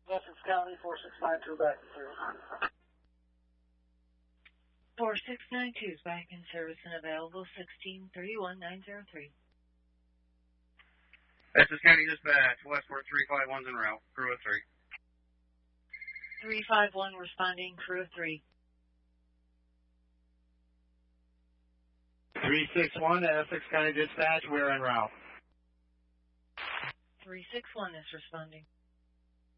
Essex County, 4692 back in service. 4692 is back in service and available, 1631-903. Essex County Dispatch, Westport 351's en route, crew of 3. 351 responding, crew of 3. 361 to Essex County Dispatch, we're en route. 361 is responding.